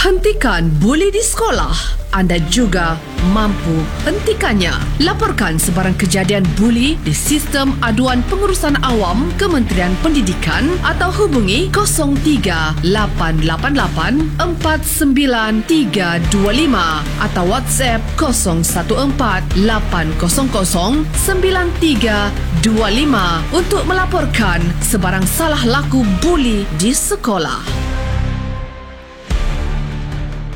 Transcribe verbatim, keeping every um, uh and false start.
Hentikan buli di sekolah. Anda juga mampu hentikannya. Laporkan sebarang kejadian buli di Sistem Aduan Pengurusan Awam Kementerian Pendidikan atau hubungi kosong tiga lapan lapan lapan empat sembilan tiga dua lima atau WhatsApp kosong satu empat lapan kosong kosong sembilan tiga dua lima untuk melaporkan sebarang salah laku buli di sekolah.